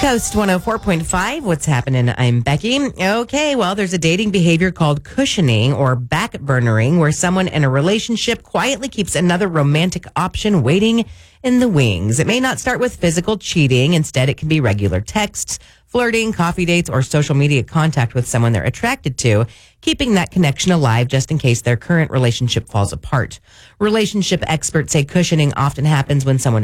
Coast 104.5. What's happening? I'm Becky. Okay, well, there's a dating behavior called cushioning or backburnering, where someone in a relationship quietly keeps another romantic option waiting in the wings. It may not start with physical cheating. Instead, it can be regular texts, flirting, coffee dates, or social media contact with someone they're attracted to, keeping that connection alive just in case their current relationship falls apart. Relationship experts say cushioning often happens when someone